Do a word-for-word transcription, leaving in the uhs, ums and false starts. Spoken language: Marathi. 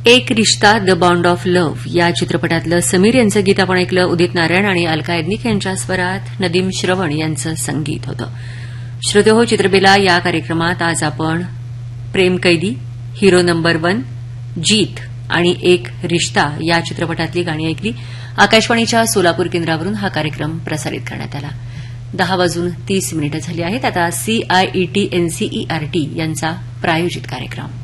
एक रिश्ता द बॉन्ड ऑफ लव्ह या चित्रपटातलं समीर यांचं गीत आपण ऐकलं. उदित नारायण आणि अलका याग्निक यांच्या स्वरात नदीम श्रवण यांचं संगीत होतं. श्रोतेहो, चित्रबेला या कार्यक्रमात आज आपण प्रेम कैदी, हिरो नंबर वन, जीत आणि एक रिश्ता या चित्रपटातली गाणी ऐकली. आकाशवाणीच्या सोलापूर केंद्रावरून हा कार्यक्रम प्रसारित करण्यात आला. दहा वाजून तीस मिनिटं झाली आहेत. आता सीआयईटी एनसीईआरटी यांचा प्रायोजित कार्यक्रम.